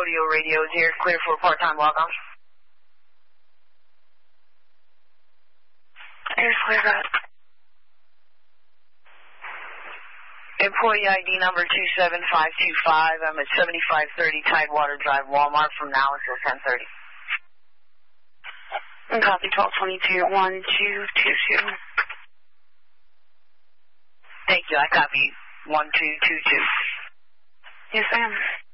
Rodeo Radio is here. Clear for a part-time log-on. Here's clear out. Employee ID number 27525. I'm at 7530 Tidewater Drive, Walmart from now until 10:30. Copy 1222 1222. Thank you. I copy 1222. Yes, ma'am.